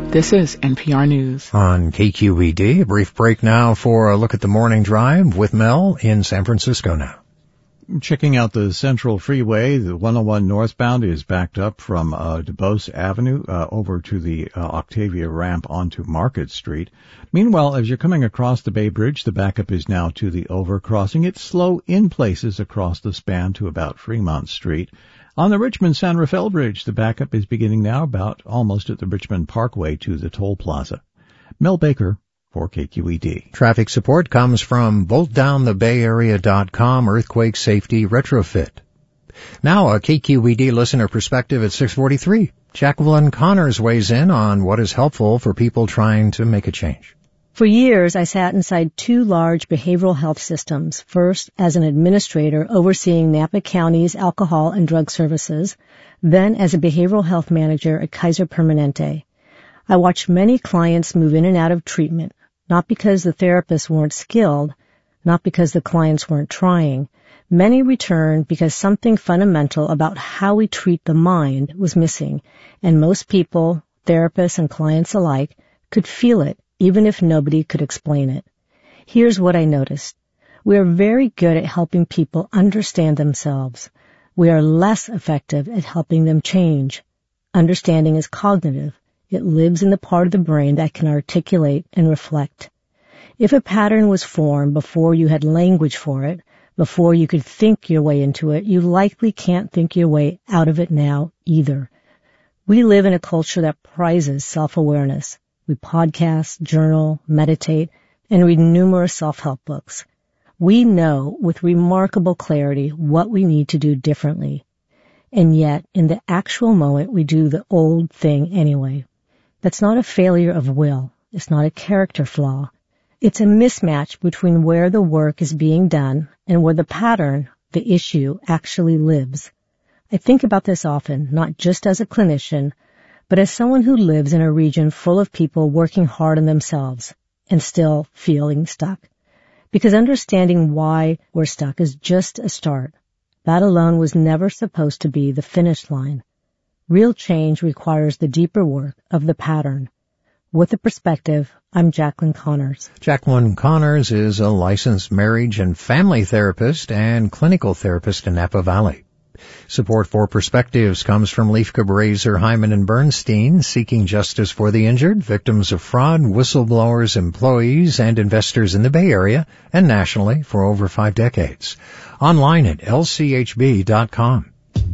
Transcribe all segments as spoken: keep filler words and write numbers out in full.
This is N P R News. On K Q E D, a brief break now for a look at the morning drive with Mel in San Francisco now. Checking out the Central Freeway, the one oh one northbound is backed up from uh, DuBose Avenue uh, over to the uh, Octavia ramp onto Market Street. Meanwhile, as you're coming across the Bay Bridge, the backup is now to the overcrossing. It's slow in places across the span to about Fremont Street. On the Richmond-San Rafael Bridge, the backup is beginning now about almost at the Richmond Parkway to the toll plaza. Mel Baker for K Q E D. Traffic support comes from bolt down the bay area dot com Earthquake Safety Retrofit. Now a K Q E D listener perspective at six forty-three. Jacqueline Connors weighs in on what is helpful for people trying to make a change. For years, I sat inside two large behavioral health systems, first as an administrator overseeing Napa County's alcohol and drug services, then as a behavioral health manager at Kaiser Permanente. I watched many clients move in and out of treatment, not because the therapists weren't skilled, not because the clients weren't trying. Many returned because something fundamental about how we treat the mind was missing, and most people, therapists and clients alike, could feel it, even if nobody could explain it. Here's what I noticed. We are very good at helping people understand themselves. We are less effective at helping them change. Understanding is cognitive. It lives in the part of the brain that can articulate and reflect. If a pattern was formed before you had language for it, before you could think your way into it, you likely can't think your way out of it now either. We live in a culture that prizes self-awareness. We podcast, journal, meditate, and read numerous self-help books. We know with remarkable clarity what we need to do differently. And yet, in the actual moment, we do the old thing anyway. That's not a failure of will. It's not a character flaw. It's a mismatch between where the work is being done and where the pattern, the issue, actually lives. I think about this often, not just as a clinician, but as someone who lives in a region full of people working hard on themselves and still feeling stuck. Because understanding why we're stuck is just a start. That alone was never supposed to be the finish line. Real change requires the deeper work of the pattern. With a perspective, I'm Jacqueline Connors. Jacqueline Connors is a licensed marriage and family therapist and clinical therapist in Napa Valley. Support for Perspectives comes from Leif Cabraser, Hyman and Bernstein, seeking justice for the injured, victims of fraud, whistleblowers, employees, and investors in the Bay Area and nationally for over five decades. Online at L C H B dot com.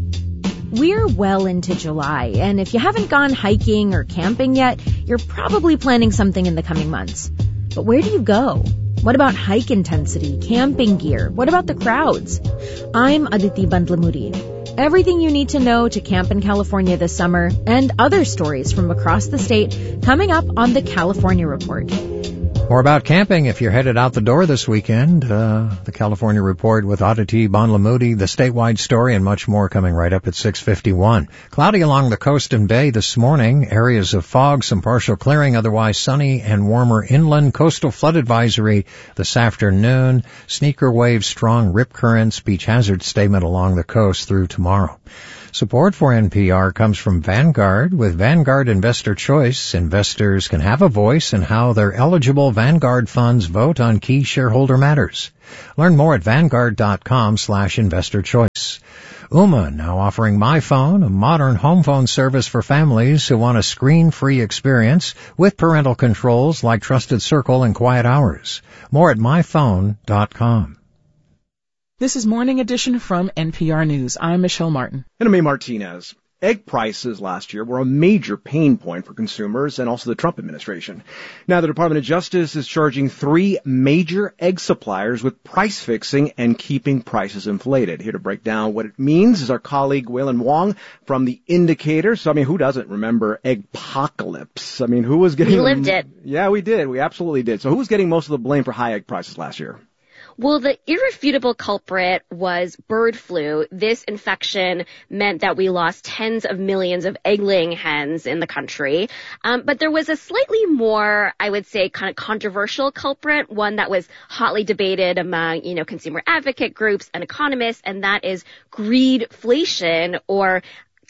We're well into July, and if you haven't gone hiking or camping yet, you're probably planning something in the coming months. But where do you go? What about hike intensity, camping gear? What about the crowds? I'm Aditi Bandlamudi. Everything you need to know to camp in California this summer, and other stories from across the state coming up on the California Report. More about camping if you're headed out the door this weekend. Uh, the California Report with Aditi Bandlamudi, the statewide story, and much more coming right up at six fifty-one. Cloudy along the coast and bay this morning. Areas of fog, some partial clearing, otherwise sunny and warmer inland. Coastal flood advisory this afternoon. Sneaker waves, strong rip currents, beach hazard statement along the coast through tomorrow. Support for N P R comes from Vanguard. With Vanguard Investor Choice, investors can have a voice in how their eligible Vanguard funds vote on key shareholder matters. Learn more at vanguard dot com slash investor choice. Ooma now offering MyPhone, a modern home phone service for families who want a screen-free experience with parental controls like Trusted Circle and Quiet Hours. More at my phone dot com. This is Morning Edition from N P R News. I'm Michelle Martin. And I'm A. Martinez. Egg prices last year were a major pain point for consumers and also the Trump administration. Now the Department of Justice is charging three major egg suppliers with price fixing and keeping prices inflated. Here to break down what it means is our colleague Waylon Wong from The Indicator. So, I mean, who doesn't remember Eggpocalypse? I mean, who was getting... We lived it. Yeah, we did. We absolutely did. So who was getting most of the blame for high egg prices last year? Well, the irrefutable culprit was bird flu. This infection meant that we lost tens of millions of egg-laying hens in the country. Um, but there was a slightly more, I would say, kind of controversial culprit, one that was hotly debated among, you know, consumer advocate groups and economists, and that is greedflation, or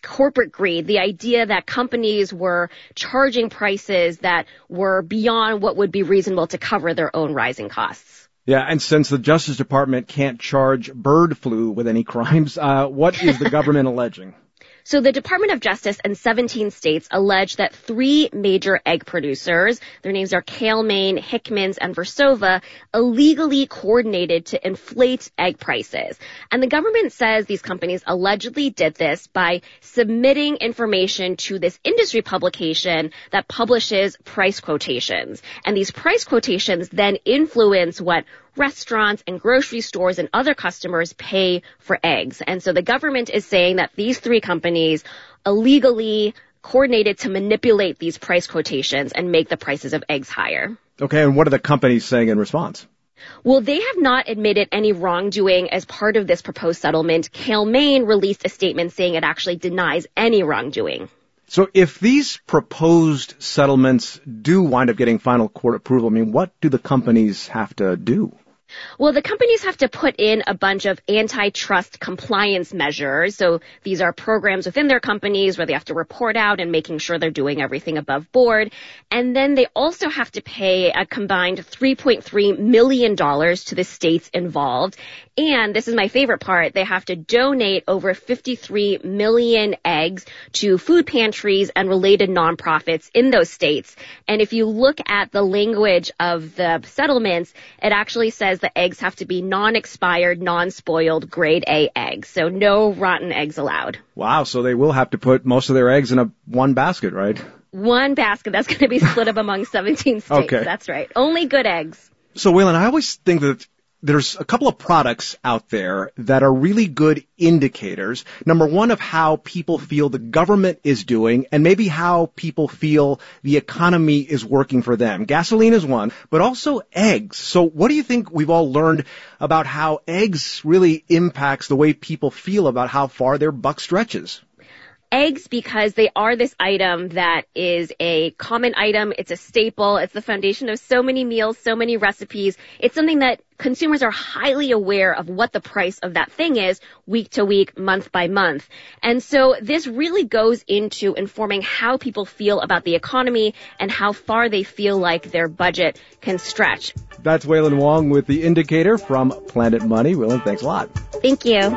corporate greed, the idea that companies were charging prices that were beyond what would be reasonable to cover their own rising costs. Yeah, and since the Justice Department can't charge bird flu with any crimes, uh, what is the government alleging? So the Department of Justice and seventeen states allege that three major egg producers, their names are Cal-Maine, Hickman's, and Versova, illegally coordinated to inflate egg prices. And the government says these companies allegedly did this by submitting information to this industry publication that publishes price quotations. And these price quotations then influence what restaurants and grocery stores and other customers pay for eggs. And so the government is saying that these three companies illegally coordinated to manipulate these price quotations and make the prices of eggs higher. Okay, and what are the companies saying in response? Well, they have not admitted any wrongdoing as part of this proposed settlement. Cal-Maine released a statement saying it actually denies any wrongdoing. So if these proposed settlements do wind up getting final court approval, I mean, what do the companies have to do? Well, the companies have to put in a bunch of antitrust compliance measures. So these are programs within their companies where they have to report out and making sure they're doing everything above board. And then they also have to pay a combined three point three million dollars to the states involved. And this is my favorite part. They have to donate over fifty-three million eggs to food pantries and related nonprofits in those states. And if you look at the language of the settlements, it actually says the eggs have to be non-expired, non-spoiled, grade A eggs. So no rotten eggs allowed. Wow, so they will have to put most of their eggs in a one basket, right? One basket that's going to be split up among seventeen states. Okay. That's right. Only good eggs. So, Waylon, I always think that there's a couple of products out there that are really good indicators. Number one, of how people feel the government is doing, and maybe how people feel the economy is working for them. Gasoline is one, but also eggs. So what do you think we've all learned about how eggs really impacts the way people feel about how far their buck stretches? Eggs, because they are this item that is a common item. It's a staple. It's the foundation of so many meals, so many recipes. It's something that consumers are highly aware of what the price of that thing is week to week, month by month. And so this really goes into informing how people feel about the economy and how far they feel like their budget can stretch. That's Waylon Wong with The Indicator from Planet Money. Waylon, thanks a lot. Thank you.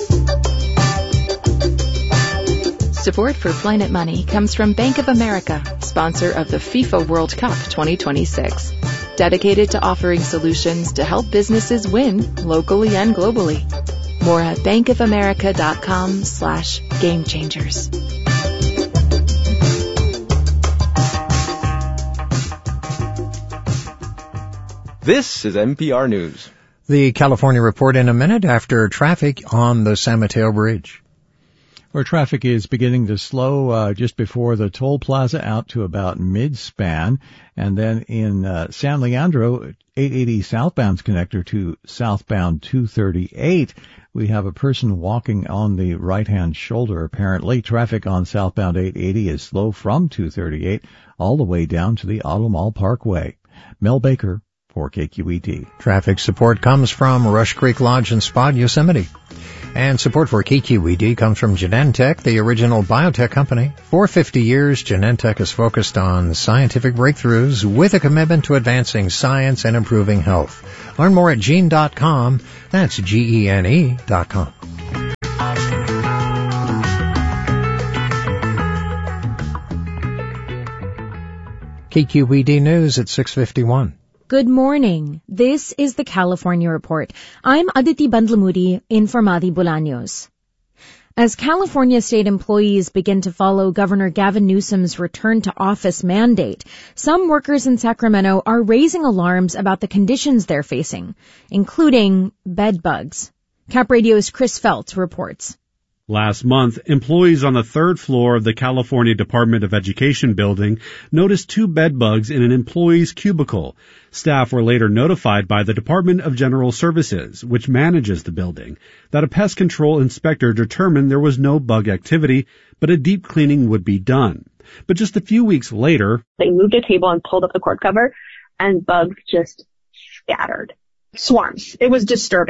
Support for Planet Money comes from Bank of America, sponsor of the FIFA World Cup twenty twenty-six. Dedicated to offering solutions to help businesses win locally and globally. More at bankofamerica.com slash game changers. This is N P R News. The California Report in a minute after traffic on the San Mateo Bridge. Where traffic is beginning to slow uh, just before the toll plaza out to about mid-span. And then in uh, San Leandro, eight eighty southbound's connector to southbound two thirty-eight, we have a person walking on the right-hand shoulder apparently. Traffic on southbound eight eighty is slow from two thirty-eight all the way down to the Auto Mall Parkway. Mel Baker for K Q E D. Traffic support comes from Rush Creek Lodge and Spa, Yosemite. And support for K Q E D comes from Genentech, the original biotech company. For fifty years, Genentech has focused on scientific breakthroughs with a commitment to advancing science and improving health. Learn more at gene dot com. That's G E N E dot com. K Q E D News at six fifty-one. Good morning. This is the California Report. I'm Aditi Bandlamudi in for Madi Bolaños. As California state employees begin to follow Governor Gavin Newsom's return to office mandate, some workers in Sacramento are raising alarms about the conditions they're facing, including bed bugs. Cap Radio's Chris Feltz reports. Last month, employees on the third floor of the California Department of Education building noticed two bed bugs in an employee's cubicle. Staff were later notified by the Department of General Services, which manages the building, that a pest control inspector determined there was no bug activity, but a deep cleaning would be done. But just a few weeks later, they moved a table and pulled up the cord cover, and bugs just scattered. Swarms. It was disturbing.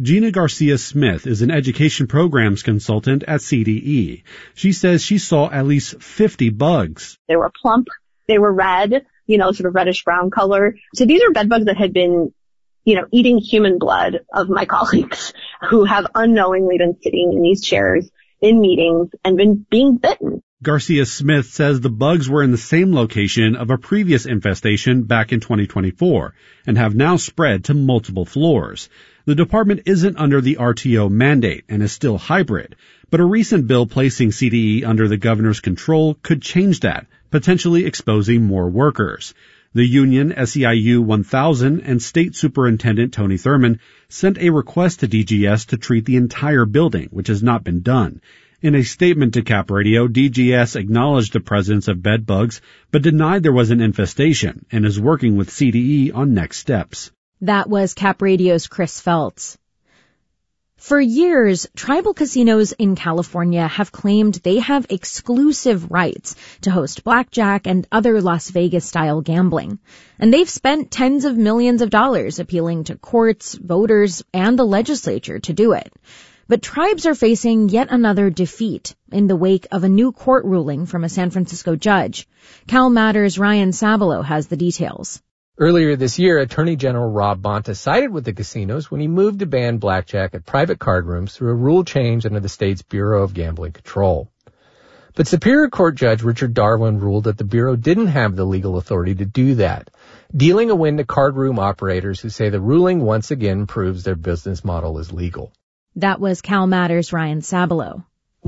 Gina Garcia-Smith is an education programs consultant at C D E. She says she saw at least fifty bugs. They were plump. They were red, you know, sort of reddish brown color. So these are bed bugs that had been, you know, eating human blood of my colleagues who have unknowingly been sitting in these chairs in meetings and been being bitten. Garcia-Smith says the bugs were in the same location of a previous infestation back in twenty twenty-four and have now spread to multiple floors. The department isn't under the R T O mandate and is still hybrid, but a recent bill placing C D E under the governor's control could change that, potentially exposing more workers. The union, S E I U one thousand, and State Superintendent Tony Thurmond sent a request to D G S to treat the entire building, which has not been done. In a statement to Cap Radio, D G S acknowledged the presence of bed bugs, but denied there was an infestation and is working with C D E on next steps. That was Cap Radio's Chris Feltz. For years, tribal casinos in California have claimed they have exclusive rights to host blackjack and other Las Vegas-style gambling. And they've spent tens of millions of dollars appealing to courts, voters, and the legislature to do it. But tribes are facing yet another defeat in the wake of a new court ruling from a San Francisco judge. Cal Matters' Ryan Sabelo has the details. Earlier this year, Attorney General Rob Bonta sided with the casinos when he moved to ban blackjack at private card rooms through a rule change under the state's Bureau of Gambling Control. But Superior Court Judge Richard Darwin ruled that the Bureau didn't have the legal authority to do that, dealing a win to card room operators who say the ruling once again proves their business model is legal. That was Cal Matters' Ryan Sabelo.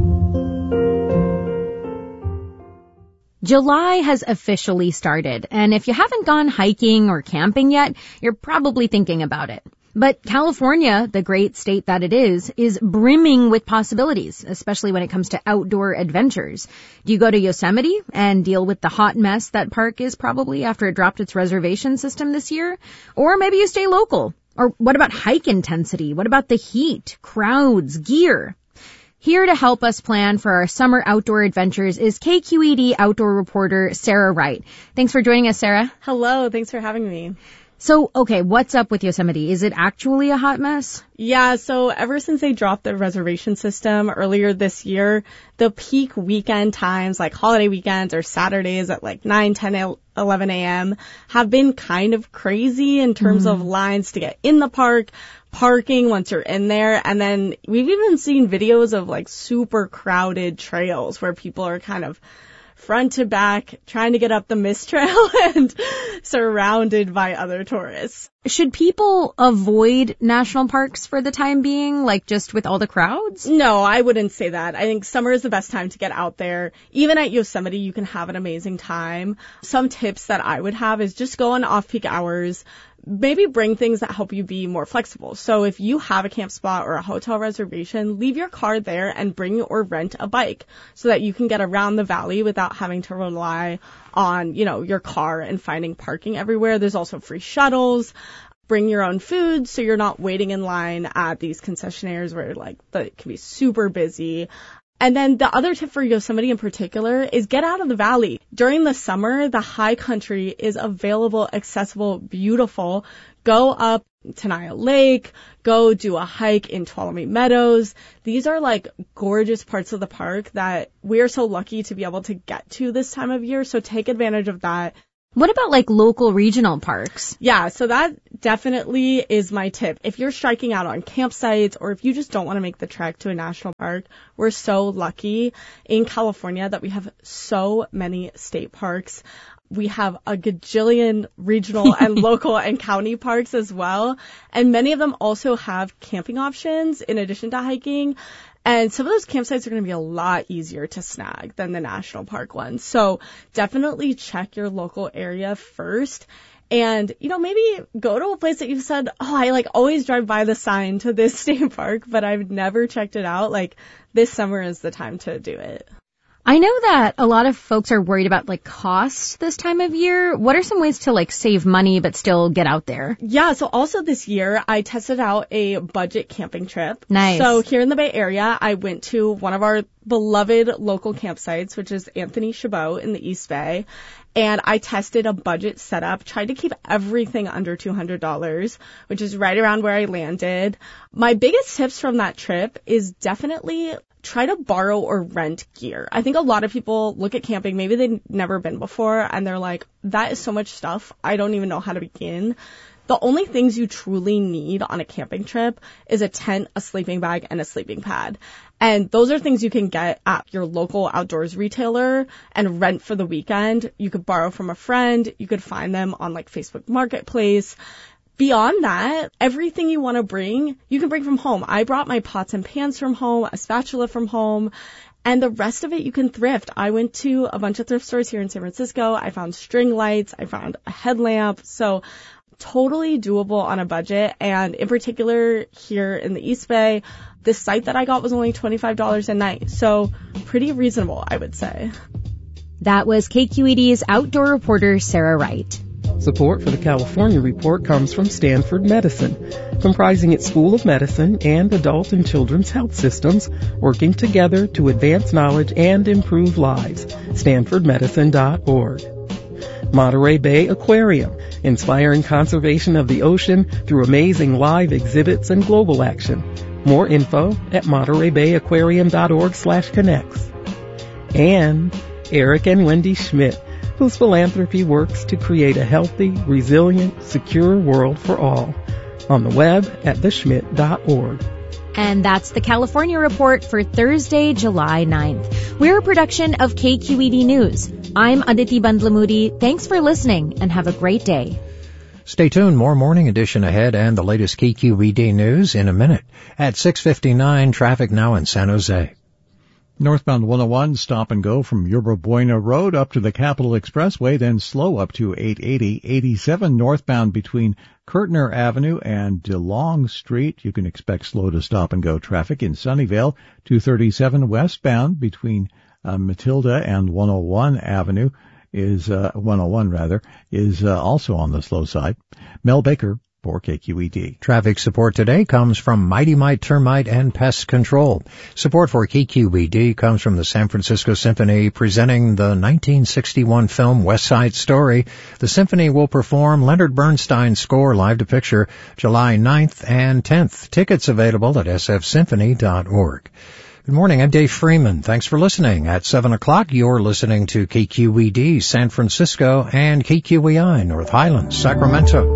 July has officially started, and if you haven't gone hiking or camping yet, you're probably thinking about it. But California, the great state that it is, is brimming with possibilities, especially when it comes to outdoor adventures. Do you go to Yosemite and deal with the hot mess that park is probably after it dropped its reservation system this year? Or maybe you stay local. Or what about hike intensity? What about the heat, crowds, gear? Here to help us plan for our summer outdoor adventures is K Q E D outdoor reporter Sarah Wright. Thanks for joining us, Sarah. Hello, thanks for having me. So, okay, what's up with Yosemite? Is it actually a hot mess? Yeah, so ever since they dropped the reservation system earlier this year, the peak weekend times, like holiday weekends or Saturdays at like nine, ten, eleven a.m. have been kind of crazy in terms mm. of lines to get in the park, parking once you're in there, and then we've even seen videos of like super crowded trails where people are kind of front to back, trying to get up the mist trail and surrounded by other tourists. Should people avoid national parks for the time being, like just with all the crowds? No, I wouldn't say that. I think summer is the best time to get out there. Even at Yosemite, you can have an amazing time. Some tips that I would have is just go on off-peak hours. Maybe bring things that help you be more flexible. So if you have a camp spot or a hotel reservation, leave your car there and bring or rent a bike so that you can get around the valley without having to rely on, you know, your car and finding parking everywhere. There's also free shuttles. Bring your own food so you're not waiting in line at these concessionaires where like the, it can be super busy. And then the other tip for Yosemite in particular is get out of the valley. During the summer, the high country is available, accessible, beautiful. Go up Tenaya Lake, go do a hike in Tuolumne Meadows. These are like gorgeous parts of the park that we are so lucky to be able to get to this time of year. So take advantage of that. What about like local regional parks? Yeah, so that definitely is my tip. If you're striking out on campsites or if you just don't want to make the trek to a national park, we're so lucky in California that we have so many state parks. We have a gajillion regional and local and county parks as well. And many of them also have camping options in addition to hiking. And some of those campsites are going to be a lot easier to snag than the national park ones. So definitely check your local area first. And, you know, maybe go to a place that you've said, oh, I like always drive by the sign to this state park, but I've never checked it out. Like this summer is the time to do it. I know that a lot of folks are worried about like costs this time of year. What are some ways to like save money but still get out there? Yeah, so also this year I tested out a budget camping trip. Nice. So here in the Bay Area, I went to one of our beloved local campsites, which is Anthony Chabot in the East Bay. And I tested a budget setup, tried to keep everything under two hundred dollars, which is right around where I landed. My biggest tips from that trip is definitely try to borrow or rent gear. I think a lot of people look at camping, maybe they've never been before, and they're like, that is so much stuff, I don't even know how to begin. The only things you truly need on a camping trip is a tent, a sleeping bag, and a sleeping pad. And those are things you can get at your local outdoors retailer and rent for the weekend. You could borrow from a friend. You could find them on like Facebook Marketplace. Beyond that, everything you want to bring, you can bring from home. I brought my pots and pans from home, a spatula from home, and the rest of it you can thrift. I went to a bunch of thrift stores here in San Francisco. I found string lights. I found a headlamp. So totally doable on a budget. And in particular here in the East Bay, this site that I got was only twenty-five dollars a night. So pretty reasonable, I would say. That was K Q E D's outdoor reporter, Sarah Wright. Support for the California Report comes from Stanford Medicine, comprising its School of Medicine and adult and children's health systems, working together to advance knowledge and improve lives. stanford medicine dot org. Monterey Bay Aquarium, inspiring conservation of the ocean through amazing live exhibits and global action. More info at monterey bay aquarium dot org slash connects. And Eric and Wendy Schmidt, whose philanthropy works to create a healthy, resilient, secure world for all. On the web at the schmidt dot org. And that's the California Report for Thursday, July ninth. We're a production of K Q E D News. I'm Aditi Bandlamudi. Thanks for listening and have a great day. Stay tuned. More Morning Edition ahead and the latest K Q E D news in a minute. At six fifty-nine, traffic now in San Jose. Northbound one oh one, stop and go from Yerba Buena Road up to the Capitol Expressway, then slow up to eight eighty. eighty-seven northbound between Kirtner Avenue and DeLong Street. You can expect slow to stop and go traffic in Sunnyvale. two thirty-seven westbound between uh, Matilda and one oh one Avenue is, uh, one oh one rather, is uh, also on the slow side. Mel Baker for K Q E D. Traffic support today comes from Mighty Mite Termite and Pest Control. Support for K Q E D comes from the San Francisco Symphony presenting the nineteen sixty-one film West Side Story. The symphony will perform Leonard Bernstein's score live to picture July ninth and tenth. Tickets available at s f symphony dot org. Good morning, I'm Dave Freeman. Thanks for listening. At seven o'clock, you're listening to K Q E D San Francisco and K Q E I North Highlands, Sacramento.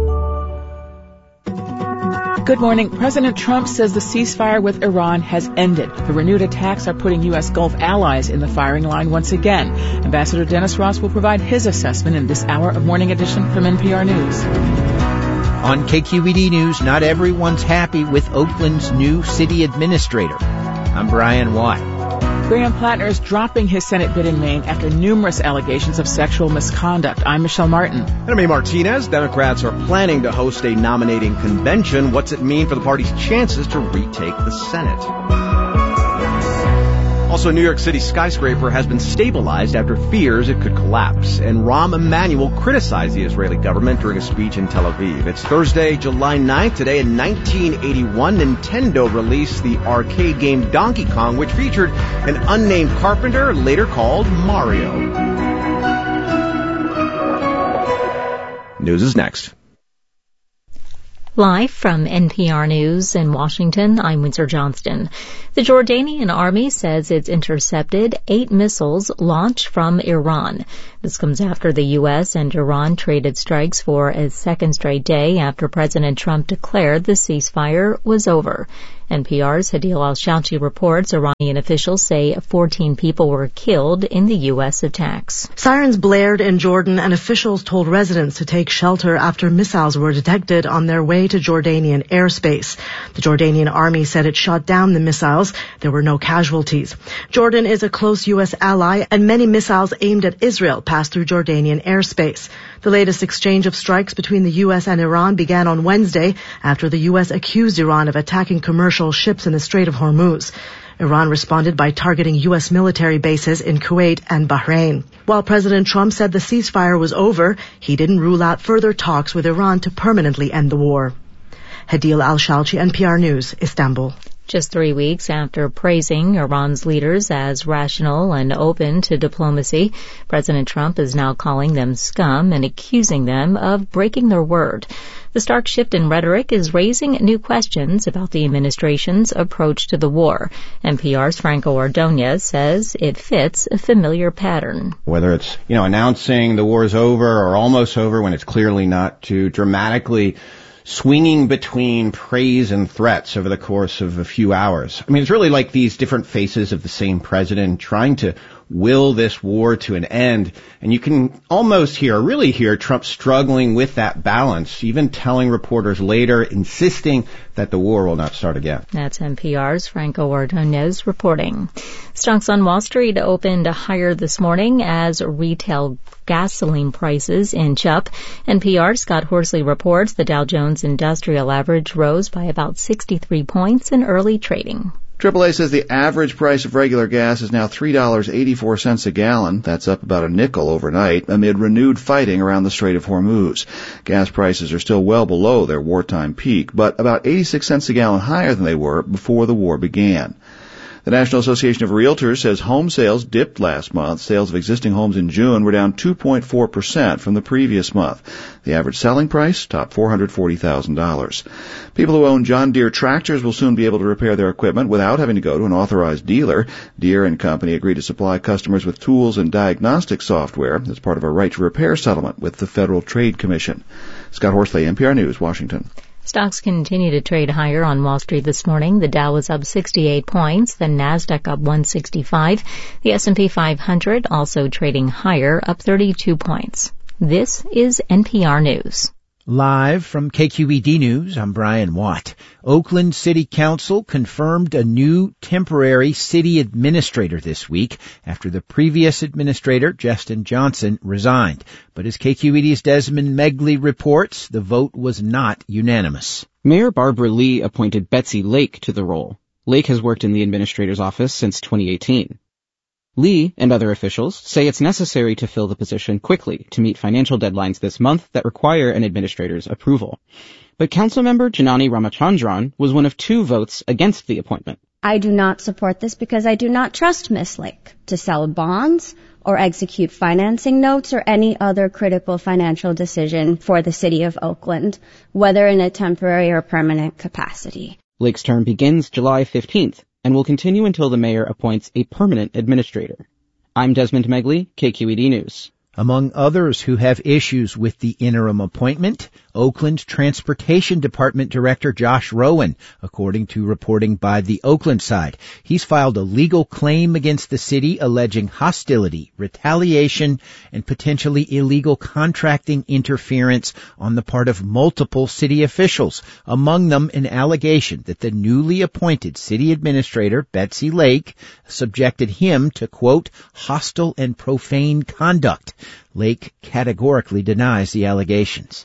Good morning. President Trump says the ceasefire with Iran has ended. The renewed attacks are putting U S. Gulf allies in the firing line once again. Ambassador Dennis Ross will provide his assessment in this hour of Morning Edition from N P R News. On K Q E D News, not everyone's happy with Oakland's new city administrator. I'm Brian Watt. Graham Plattner is dropping his Senate bid in Maine after numerous allegations of sexual misconduct. I'm Michelle Martin. And I'm A. Martinez. Democrats are planning to host a nominating convention. What's it mean for the party's chances to retake the Senate? Also, New York City skyscraper has been stabilized after fears it could collapse. And Rahm Emanuel criticized the Israeli government during a speech in Tel Aviv. It's Thursday, July ninth. Today in nineteen eighty-one, Nintendo released the arcade game Donkey Kong, which featured an unnamed carpenter, later called Mario. News is next. Live from N P R News in Washington, I'm Windsor Johnston. The Jordanian army says it's intercepted eight missiles launched from Iran. This comes after the U S and Iran traded strikes for a second straight day after President Trump declared the ceasefire was over. N P R's Hadil Al-Shouchi reports Iranian officials say fourteen people were killed in the U S attacks. Sirens blared in Jordan and officials told residents to take shelter after missiles were detected on their way to Jordanian airspace. The Jordanian army said it shot down the missiles. There were no casualties. Jordan is a close U S ally, and many missiles aimed at Israel passed through Jordanian airspace. The latest exchange of strikes between the U S and Iran began on Wednesday after the U S accused Iran of attacking commercial ships in the Strait of Hormuz. Iran responded by targeting U S military bases in Kuwait and Bahrain. While President Trump said the ceasefire was over, he didn't rule out further talks with Iran to permanently end the war. Hadil Al-Shalchi, N P R News, Istanbul. Just three weeks after praising Iran's leaders as rational and open to diplomacy, President Trump is now calling them scum and accusing them of breaking their word. The stark shift in rhetoric is raising new questions about the administration's approach to the war. N P R's Franco Ordonez says it fits a familiar pattern. Whether it's, you know, announcing the war's over or almost over when it's clearly not, to dramatically swinging between praise and threats over the course of a few hours. I mean, it's really like these different faces of the same president trying to will this war to an end. And you can almost hear, really hear Trump struggling with that balance, even telling reporters later, insisting that the war will not start again. That's N P R's Franco Ordonez reporting. Stocks on Wall Street opened higher this morning as retail gasoline prices inch up. N P R's Scott Horsley reports the Dow Jones Industrial Average rose by about sixty-three points in early trading. triple A says the average price of regular gas is now three dollars and eighty-four cents a gallon. That's up about a nickel overnight amid renewed fighting around the Strait of Hormuz. Gas prices are still well below their wartime peak, but about eighty-six cents a gallon higher than they were before the war began. The National Association of Realtors says home sales dipped last month. Sales of existing homes in June were down two point four percent from the previous month. The average selling price topped four hundred forty thousand dollars. People who own John Deere tractors will soon be able to repair their equipment without having to go to an authorized dealer. Deere and Company agreed to supply customers with tools and diagnostic software as part of a right to repair settlement with the Federal Trade Commission. Scott Horsley, N P R News, Washington. Stocks continue to trade higher on Wall Street this morning. The Dow was up sixty-eight points, the Nasdaq up one sixty-five. The S and P five hundred also trading higher, up thirty-two points. This is N P R News. Live from K Q E D News, I'm Brian Watt. Oakland City Council confirmed a new temporary city administrator this week after the previous administrator, Justin Johnson, resigned. But as K Q E D's Desmond Megley reports, the vote was not unanimous. Mayor Barbara Lee appointed Betsy Lake to the role. Lake has worked in the administrator's office since twenty eighteen. Lee and other officials say it's necessary to fill the position quickly to meet financial deadlines this month that require an administrator's approval. But Councilmember Janani Ramachandran was one of two votes against the appointment. I do not support this because I do not trust Miz Lake to sell bonds or execute financing notes or any other critical financial decision for the city of Oakland, whether in a temporary or permanent capacity. Lake's term begins July fifteenth. And will continue until the mayor appoints a permanent administrator. I'm Desmond Megley, K Q E D News. Among others who have issues with the interim appointment, Oakland Transportation Department Director Josh Rowan, according to reporting by the Oakland side. He's filed a legal claim against the city alleging hostility, retaliation, and potentially illegal contracting interference on the part of multiple city officials, among them an allegation that the newly appointed city administrator, Betsy Lake, subjected him to, quote, hostile and profane conduct. Lake categorically denies the allegations.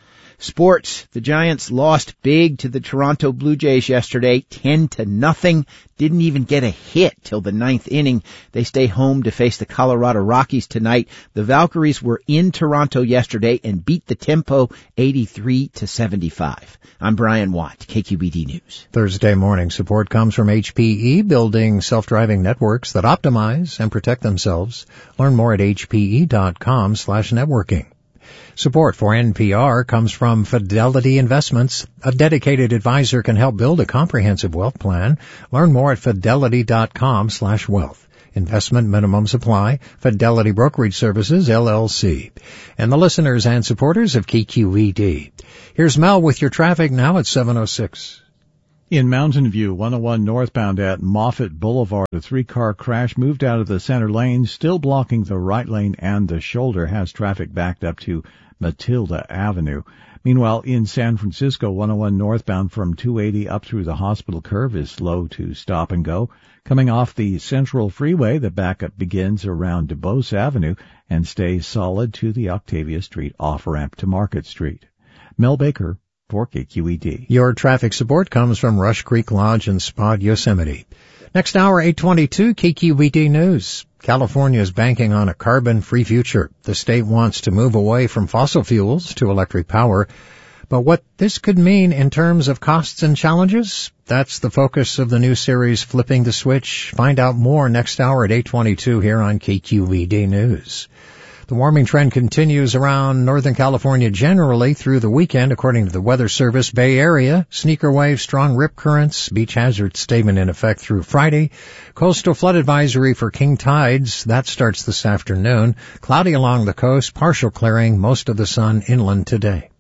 Sports. The Giants lost big to the Toronto Blue Jays yesterday, ten to nothing. Didn't even get a hit till the ninth inning. They stay home to face the Colorado Rockies tonight. The Valkyries were in Toronto yesterday and beat the Tempo eighty-three to seventy-five. I'm Brian Watt, K Q E D News. Thursday morning support comes from H P E, building self-driving networks that optimize and protect themselves. Learn more at h p e dot com slash networking. Support for N P R comes from Fidelity Investments. A dedicated advisor can help build a comprehensive wealth plan. Learn more at fidelity dot com slash wealth. Investment minimums apply. Fidelity Brokerage Services, L L C. And the listeners and supporters of K Q E D. Here's Mel with your traffic now at seven oh six. In Mountain View, one oh one northbound at Moffett Boulevard, a three-car crash moved out of the center lane, still blocking the right lane and the shoulder, has traffic backed up to Matilda Avenue. Meanwhile, in San Francisco, one oh one northbound from two eighty up through the hospital curve is slow to stop and go. Coming off the Central Freeway, the backup begins around DuBose Avenue and stays solid to the Octavia Street off-ramp to Market Street. Mel Baker for K Q E D. Your traffic support comes from Rush Creek Lodge and Spa Yosemite. Next hour, eight twenty-two, K Q B D News. California is banking on a carbon-free future. The state wants to move away from fossil fuels to electric power. But what this could mean in terms of costs and challenges, that's the focus of the new series, Flipping the Switch. Find out more next hour at eight twenty-two here on K Q B D News. The warming trend continues around Northern California generally through the weekend, according to the Weather Service. Bay Area, sneaker waves, strong rip currents, beach hazard statement in effect through Friday. Coastal flood advisory for king tides, that starts this afternoon. Cloudy along the coast, partial clearing, most of the sun inland today.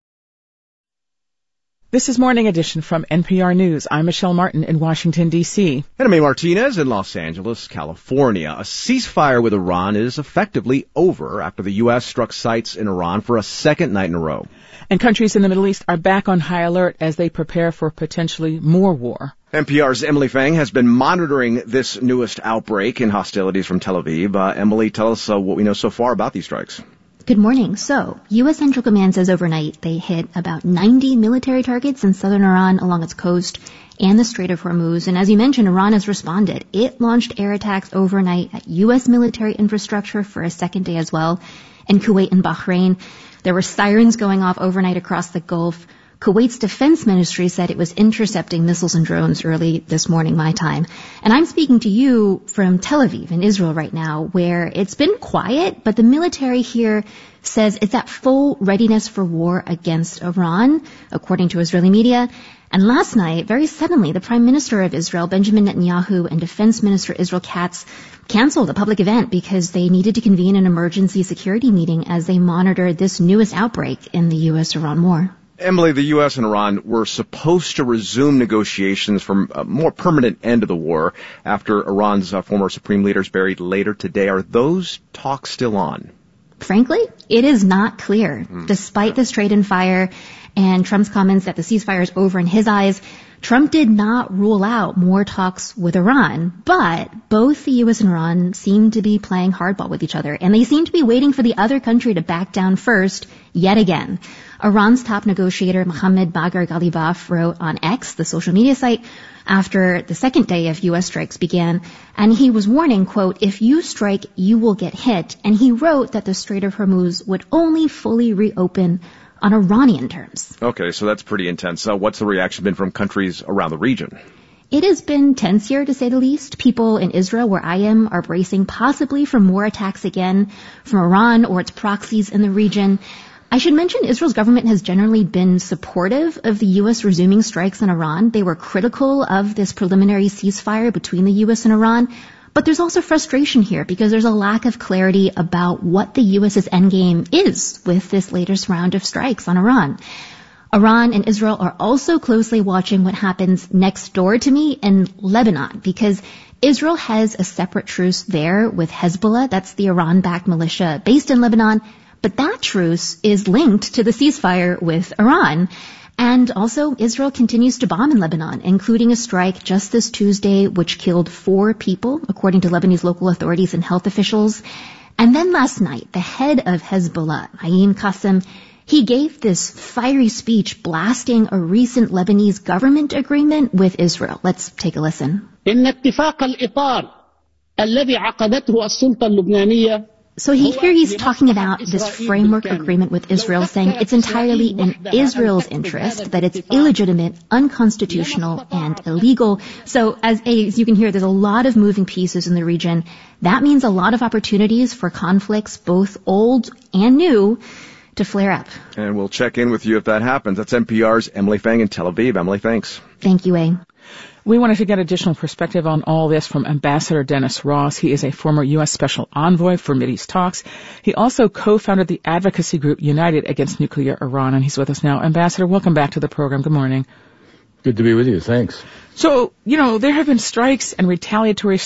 This is Morning Edition from N P R News. I'm Michelle Martin in Washington, D C And I'm May Martinez in Los Angeles, California. A ceasefire with Iran is effectively over after the U S struck sites in Iran for a second night in a row. And countries in the Middle East are back on high alert as they prepare for potentially more war. N P R's Emily Fang has been monitoring this newest outbreak in hostilities from Tel Aviv. Uh, Emily, tell us uh, what we know so far about these strikes. Good morning. So, U S Central Command says overnight they hit about ninety military targets in southern Iran along its coast and the Strait of Hormuz. And as you mentioned, Iran has responded. It launched air attacks overnight at U S military infrastructure for a second day as well. In Kuwait and Bahrain, there were sirens going off overnight across the Gulf. Kuwait's defense ministry said it was intercepting missiles and drones early this morning, my time. And I'm speaking to you from Tel Aviv in Israel right now, where it's been quiet, but the military here says it's at full readiness for war against Iran, according to Israeli media. And last night, very suddenly, the Prime Minister of Israel, Benjamin Netanyahu, and Defense Minister Israel Katz canceled a public event because they needed to convene an emergency security meeting as they monitored this newest outbreak in the U S Iran war. Emily, the U S and Iran were supposed to resume negotiations for a more permanent end of the war after Iran's uh, former supreme leader is buried later today. Are those talks still on? Frankly, it is not clear. Mm. Despite the Strait and fire and Trump's comments that the ceasefire is over in his eyes, Trump did not rule out more talks with Iran, but both the U S and Iran seem to be playing hardball with each other, and they seem to be waiting for the other country to back down first, yet again. Iran's top negotiator, Mohammad Bagher Ghalibaf, wrote on X, the social media site, after the second day of U S strikes began, and he was warning, quote, if you strike, you will get hit, and he wrote that the Strait of Hormuz would only fully reopen on Iranian terms. Okay, so that's pretty intense. Uh, what's the reaction been from countries around the region? It has been tense here, to say the least. People in Israel, where I am, are bracing possibly for more attacks again from Iran or its proxies in the region. I should mention Israel's government has generally been supportive of the U S resuming strikes on Iran. They were critical of this preliminary ceasefire between the U S and Iran. But there's also frustration here because there's a lack of clarity about what the U S's endgame is with this latest round of strikes on Iran. Iran and Israel are also closely watching what happens next door to me in Lebanon because Israel has a separate truce there with Hezbollah. That's the Iran-backed militia based in Lebanon. But that truce is linked to the ceasefire with Iran. And also, Israel continues to bomb in Lebanon, including a strike just this Tuesday, which killed four people, according to Lebanese local authorities and health officials. And then last night, the head of Hezbollah, Haim Qassem, he gave this fiery speech blasting a recent Lebanese government agreement with Israel. Let's take a listen. إن اتفاق الإطار الذي عقدته السلطة اللبنانية. So he, here he's talking about this framework agreement with Israel, saying it's entirely in Israel's interest, that it's illegitimate, unconstitutional, and illegal. So as, as you can hear, there's a lot of moving pieces in the region. That means a lot of opportunities for conflicts, both old and new, to flare up. And we'll check in with you if that happens. That's N P R's Emily Fang in Tel Aviv. Emily, thanks. Thank you, A. We wanted to get additional perspective on all this from Ambassador Dennis Ross. He is a former U S Special Envoy for Mideast talks. He also co-founded the advocacy group United Against Nuclear Iran, and he's with us now. Ambassador, welcome back to the program. Good morning. Good to be with you. Thanks. So, you know, there have been strikes and retaliatory